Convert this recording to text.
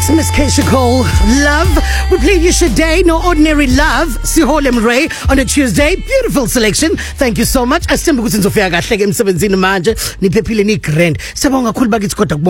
It's Miss Keisha Cole, Love. We played you today, No Ordinary Love, Siholem Ray on a Tuesday. Beautiful selection. Thank you so much. Asembe ukuthi nizofika kahle ke emsebenzini manje. Niphephile ni grand. Sabonga kakhulu bakithi kodwa